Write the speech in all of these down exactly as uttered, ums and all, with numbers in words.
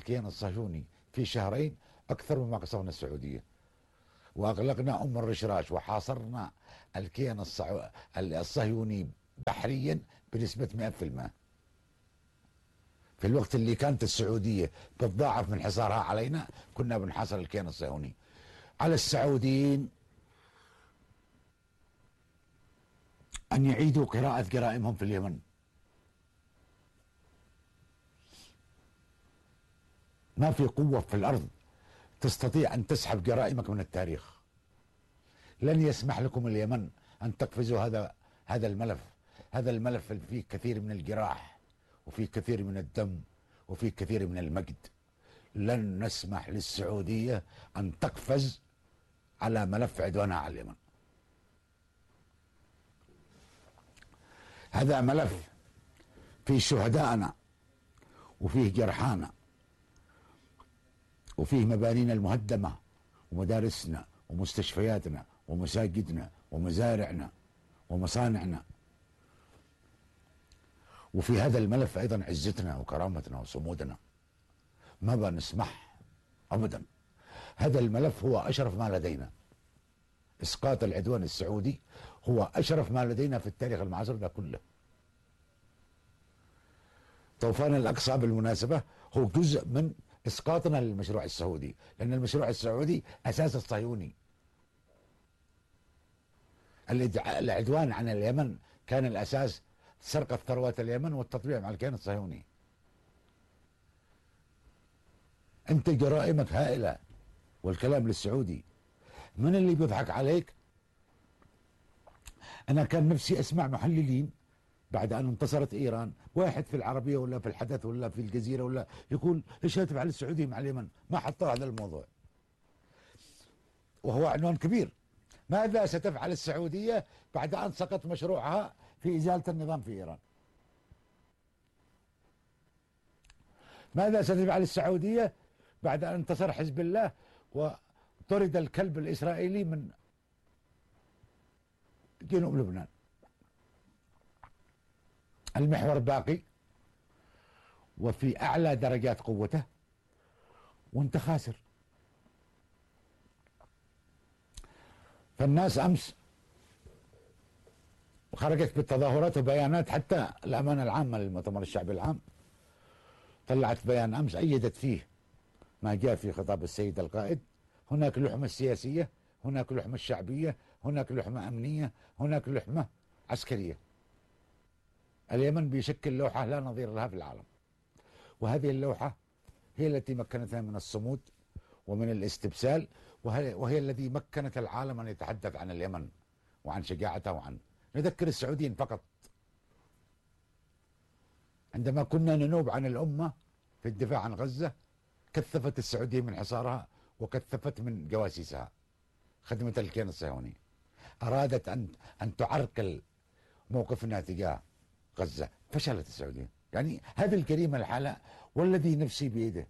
الكيان الصهيوني في شهرين أكثر مما قصفنا السعودية، وأغلقنا أم الرشراش وحاصرنا الكيان الصعو... الصهيوني بحريا بنسبة مئة بالمئة. في الوقت اللي كانت السعودية بتضاعف من حصارها علينا كنا بنحاصر الكيان الصهيوني. على السعوديين أن يعيدوا قراءة جرائمهم في اليمن. ما في قوة في الأرض تستطيع أن تسحب جرائمك من التاريخ. لن يسمح لكم اليمن أن تقفزوا هذا هذا الملف. هذا الملف فيه كثير من الجراح وفيه كثير من الدم وفيه كثير من المجد. لن نسمح للسعودية أن تقفز على ملف عدوانها على اليمن. هذا ملف فيه شهداءنا وفيه جرحانا وفيه مبانينا المهدمة ومدارسنا ومستشفياتنا ومساجدنا ومزارعنا ومصانعنا. وفي هذا الملف أيضا عزتنا وكرامتنا وصمودنا. ما بنسمح أبدا. هذا الملف هو أشرف ما لدينا. إسقاط العدوان السعودي هو أشرف ما لدينا في التاريخ المعاصر ده كله. طوفان الأقصى بالمناسبة هو جزء من إسقاطنا للمشروع السعودي، لأن المشروع السعودي أساس الصهيوني. العدوان عن اليمن كان الأساس سرقة ثروات اليمن والتطبيع مع الكيان الصهيوني. أنت جرائمك هائلة والكلام للسعودي. من اللي بيضحك عليك؟ أنا كان نفسي أسمع محللين بعد أن انتصرت إيران، واحد في العربية ولا في الحدث ولا في الجزيرة ولا يقول إيش هتفعل السعودية مع اليمن؟ ما حطوا هذا الموضوع، وهو عنوان كبير. ماذا ستفعل السعودية بعد أن سقط مشروعها في إزالة النظام في إيران؟ ماذا ستفعل السعودية بعد أن انتصر حزب الله وطرد الكلب الإسرائيلي من جنوب لبنان؟ المحور باقي وفي أعلى درجات قوته وانت خاسر. فالناس أمس خرجت بالتظاهرات وبيانات، حتى الأمانة العامة للمؤتمر الشعبي العام طلعت بيان أمس أيدت فيه ما جاء في خطاب السيد القائد. هناك لحمة سياسية، هناك لحمة شعبية، هناك لحمة أمنية، هناك لحمة عسكرية. اليمن بيشكل لوحة لا نظير لها في العالم، وهذه اللوحة هي التي مكنتها من الصمود ومن الاستبسال، وهي, وهي التي مكنت العالم أن يتحدث عن اليمن وعن شجاعتها. وعن نذكر السعوديين فقط، عندما كنا ننوب عن الأمة في الدفاع عن غزة كثفت السعودية من حصارها وكثفت من جواسيسها خدمة الكيان الصهيوني. أرادت أن أن تعرقل موقفنا تجاه غزة، فشلت السعودية. يعني هذه الجريمة الحالة والذي نفسي بيده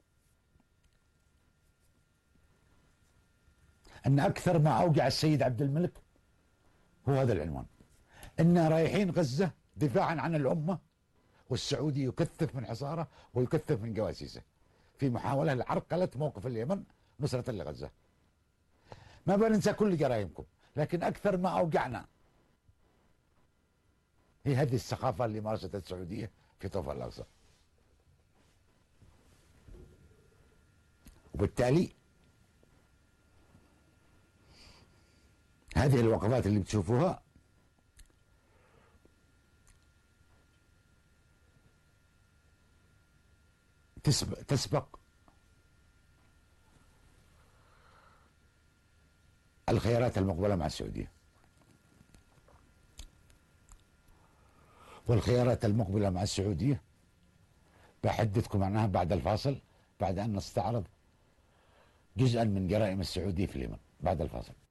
أن أكثر ما أوجع السيد عبد الملك هو هذا العنوان، إن رايحين غزة دفاعا عن الأمة والسعودي يكثف من حصاره ويكثف من جواسيسه في محاولة لعرقلة موقف اليمن نصرة لغزة. ما بننسى كل جرائمكم، لكن أكثر ما أوجعنا هي هذه السخافة اللي مارستها السعودية في طوفان الأقصى. وبالتالي هذه الوقفات اللي بتشوفوها تسبق, تسبق الخيارات المقبلة مع السعودية. والخيارات المقبلة مع السعودية بحدثكم عنها بعد الفاصل، بعد أن نستعرض جزءا من جرائم السعودية في اليمن بعد الفاصل.